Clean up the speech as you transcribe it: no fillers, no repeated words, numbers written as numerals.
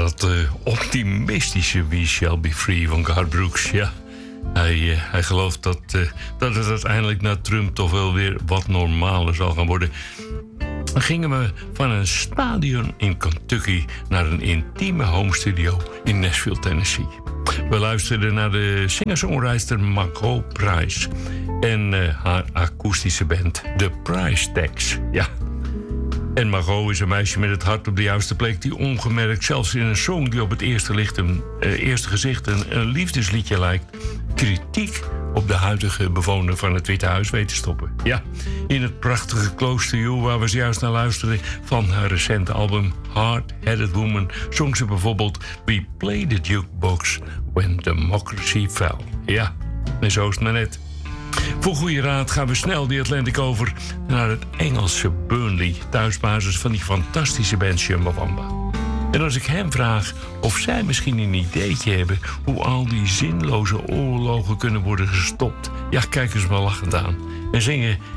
dat optimistische We Shall Be Free van Garth Brooks, ja. Hij gelooft dat het uiteindelijk na Trump toch wel weer wat normaler zal gaan worden. Dan gingen we van een stadion in Kentucky naar een intieme homestudio in Nashville, Tennessee. We luisterden naar de singer-songwriter Margot Price en haar akoestische band, The Price Tags. Ja. En Margot is een meisje met het hart op de juiste plek die ongemerkt zelfs in een song die op het eerste gezicht een liefdesliedje lijkt, kritiek op de huidige bewoner van het Witte Huis weet te stoppen. Ja, in het prachtige Close to You, waar we zojuist naar luisteren van haar recente album Hard-Headed Woman, zong ze bijvoorbeeld We Play the Jukebox When Democracy Fell. Ja, en zo is het maar net. Voor goede raad gaan we snel die Atlantic over naar het Engelse Burnley, thuisbasis van die fantastische band Chumbawamba. En als ik hem vraag of zij misschien een ideetje hebben hoe al die zinloze oorlogen kunnen worden gestopt, ja, kijk eens maar lachend aan en zingen